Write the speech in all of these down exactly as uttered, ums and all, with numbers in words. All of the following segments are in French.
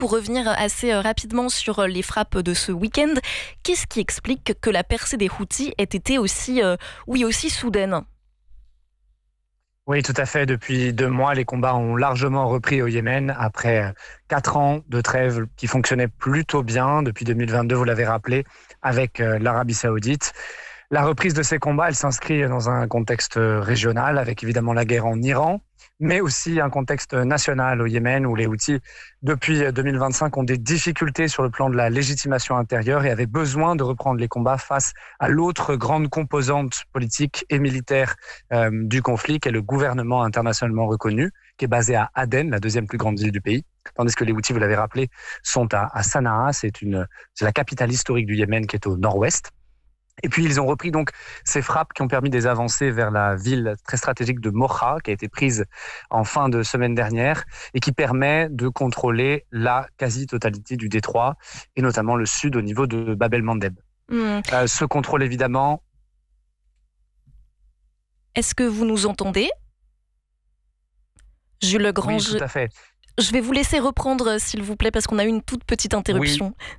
pour revenir assez rapidement sur les frappes de ce week-end, qu'est-ce qui explique que la percée des Houthis ait été aussi, euh, oui, aussi soudaine ? Oui, tout à fait. Depuis deux mois, les combats ont largement repris au Yémen après quatre ans de trêve qui fonctionnait plutôt bien depuis deux mille vingt-deux, vous l'avez rappelé, avec l'Arabie Saoudite. La reprise de ces combats, elle s'inscrit dans un contexte régional avec évidemment la guerre en Iran, mais aussi un contexte national au Yémen où les Houthis, depuis deux mille vingt-cinq, ont des difficultés sur le plan de la légitimation intérieure et avaient besoin de reprendre les combats face à l'autre grande composante politique et militaire euh, du conflit, qui est le gouvernement internationalement reconnu, qui est basé à Aden, la deuxième plus grande ville du pays, tandis que les Houthis, vous l'avez rappelé, sont à, à Sanaa, c'est, une, c'est la capitale historique du Yémen qui est au nord-ouest. Et puis, ils ont repris donc ces frappes qui ont permis des avancées vers la ville très stratégique de Mocha, qui a été prise en fin de semaine dernière et qui permet de contrôler la quasi-totalité du détroit et notamment le sud au niveau de Bab el-Mandeb. Mmh. Euh, ce contrôle, évidemment... Est-ce que vous nous entendez ? Jules Legrange. Oui, tout à fait. Je vais vous laisser reprendre, s'il vous plaît, parce qu'on a eu une toute petite interruption. Oui.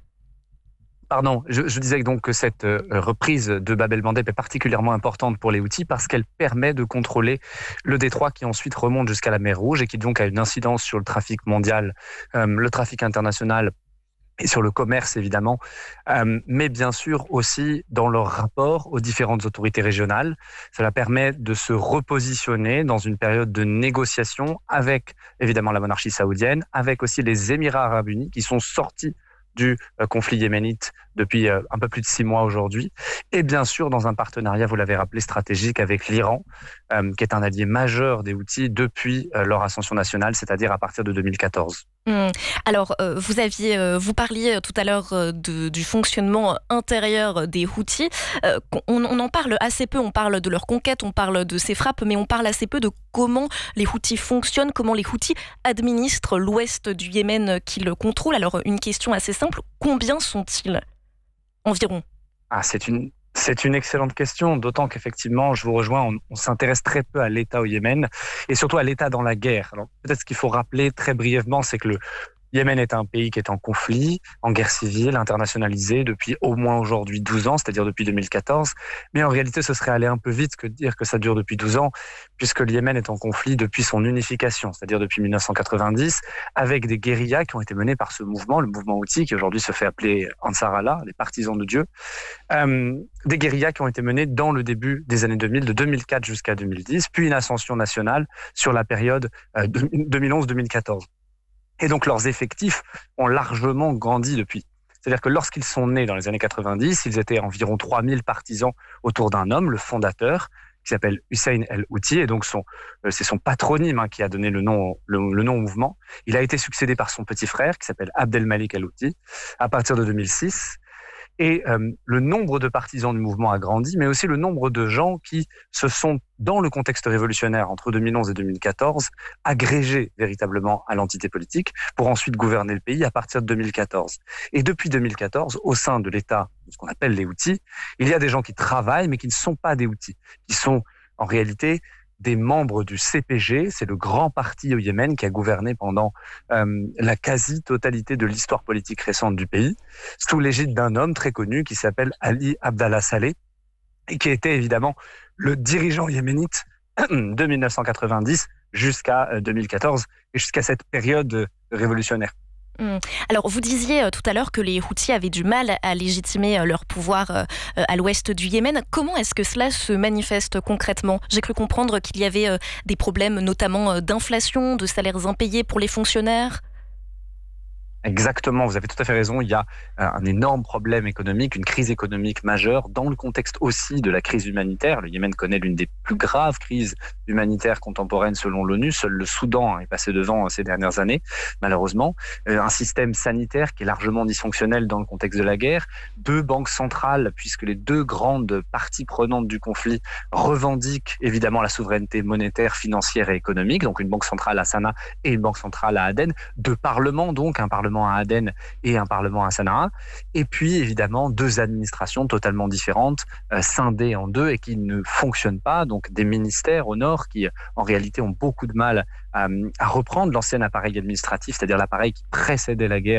Pardon, je, je disais donc que cette euh, reprise de Bab el-Mandeb est particulièrement importante pour les Houthis parce qu'elle permet de contrôler le détroit qui ensuite remonte jusqu'à la mer Rouge et qui donc a une incidence sur le trafic mondial, euh, le trafic international et sur le commerce évidemment, euh, mais bien sûr aussi dans leur rapport aux différentes autorités régionales. Cela permet de se repositionner dans une période de négociation avec évidemment la monarchie saoudienne, avec aussi les Émirats arabes unis qui sont sortis du conflit yéménite depuis un peu plus de six mois aujourd'hui, et bien sûr dans un partenariat, vous l'avez rappelé, stratégique avec l'Iran, euh, qui est un allié majeur des Houthis depuis euh, leur ascension nationale, c'est-à-dire à partir de deux mille quatorze. Mmh. Alors, euh, vous aviez, euh, vous parliez tout à l'heure euh, de, du fonctionnement intérieur des Houthis. Euh, on, on en parle assez peu, on parle de leur conquête, on parle de ces frappes, mais on parle assez peu de comment les Houthis fonctionnent, comment les Houthis administrent l'ouest du Yémen qu'ils contrôlent. Alors, une question assez simple, combien sont-ils environ ? Ah, c'est une... C'est une excellente question, d'autant qu'effectivement, je vous rejoins, on, on s'intéresse très peu à l'État au Yémen et surtout à l'État dans la guerre. Alors, peut-être ce qu'il faut rappeler très brièvement, c'est que le Yémen est un pays qui est en conflit, en guerre civile, internationalisé depuis au moins aujourd'hui douze ans, c'est-à-dire depuis deux mille quatorze. Mais en réalité, ce serait aller un peu vite que de dire que ça dure depuis douze ans, puisque le Yémen est en conflit depuis son unification, c'est-à-dire depuis mille neuf cent quatre-vingt-dix, avec des guérillas qui ont été menées par ce mouvement, le mouvement Houthi, qui aujourd'hui se fait appeler Ansar Allah, les partisans de Dieu. Euh, des guérillas qui ont été menées dans le début des années deux mille, de deux mille quatre jusqu'à deux mille dix, puis une ascension nationale sur la période euh, deux mille onze deux mille quatorze. Et donc, leurs effectifs ont largement grandi depuis. C'est-à-dire que lorsqu'ils sont nés dans les années quatre-vingt-dix, ils étaient environ trois mille partisans autour d'un homme, le fondateur, qui s'appelle Hussein el-Houthi. Et donc, son, euh, c'est son patronyme hein, qui a donné le nom, le, le nom au mouvement. Il a été succédé par son petit frère, qui s'appelle Abdelmalik el-Houthi, à partir de deux mille six. Et euh, le nombre de partisans du mouvement a grandi, mais aussi le nombre de gens qui se sont, dans le contexte révolutionnaire entre deux mille onze et deux mille quatorze, agrégés véritablement à l'entité politique pour ensuite gouverner le pays à partir de deux mille quatorze. Et depuis deux mille quatorze, au sein de l'État, ce qu'on appelle les Houthis, il y a des gens qui travaillent, mais qui ne sont pas des Houthis, qui sont en réalité des membres du C P G, c'est le grand parti au Yémen qui a gouverné pendant euh, la quasi-totalité de l'histoire politique récente du pays, sous l'égide d'un homme très connu qui s'appelle Ali Abdallah Saleh, et qui était évidemment le dirigeant yéménite de mille neuf cent quatre-vingt-dix jusqu'à deux mille quatorze, et jusqu'à cette période révolutionnaire. Mmh. Alors, vous disiez euh, tout à l'heure que les Houthis avaient du mal à légitimer euh, leur pouvoir euh, à l'ouest du Yémen. Comment est-ce que cela se manifeste concrètement ? J'ai cru comprendre qu'il y avait euh, des problèmes notamment euh, d'inflation, de salaires impayés pour les fonctionnaires. Exactement, vous avez tout à fait raison. Il y a un énorme problème économique, une crise économique majeure dans le contexte aussi de la crise humanitaire. Le Yémen connaît l'une des plus graves crises humanitaires contemporaines selon l'ONU. Seul le Soudan est passé devant ces dernières années, malheureusement. Un système sanitaire qui est largement dysfonctionnel dans le contexte de la guerre. Deux banques centrales, puisque les deux grandes parties prenantes du conflit revendiquent évidemment la souveraineté monétaire, financière et économique. Donc une banque centrale à Sanaa et une banque centrale à Aden. Deux parlements donc, un parlement à Aden et un parlement à Sanaa, et puis évidemment deux administrations totalement différentes, euh, scindées en deux et qui ne fonctionnent pas, donc des ministères au nord qui en réalité ont beaucoup de mal à, à reprendre l'ancien appareil administratif, c'est-à-dire l'appareil qui précédait la guerre